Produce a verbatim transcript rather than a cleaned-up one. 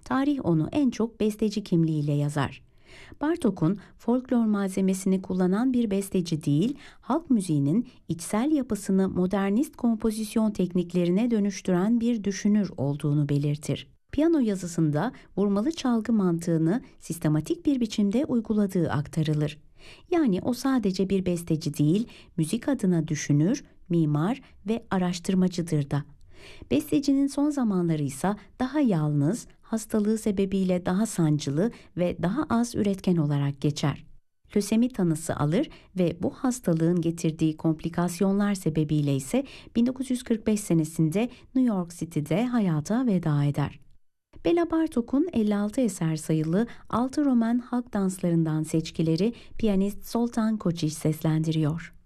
Tarih onu en çok besteci kimliğiyle yazar. Bartók'un folklor malzemesini kullanan bir besteci değil, halk müziğinin içsel yapısını modernist kompozisyon tekniklerine dönüştüren bir düşünür olduğunu belirtir. Piyano yazısında vurmalı çalgı mantığını sistematik bir biçimde uyguladığı aktarılır. Yani o sadece bir besteci değil, müzik adına düşünür, mimar ve araştırmacıdır da. Bestecinin son zamanları ise daha yalnız, hastalığı sebebiyle daha sancılı ve daha az üretken olarak geçer. Lösemi tanısı alır ve bu hastalığın getirdiği komplikasyonlar sebebiyle ise bin dokuz yüz kırk beş senesinde New York City'de hayata veda eder. Bela Bartók'un elli altı eser sayılı altı Roman halk danslarından seçkileri piyanist Zoltán Kocsis seslendiriyor.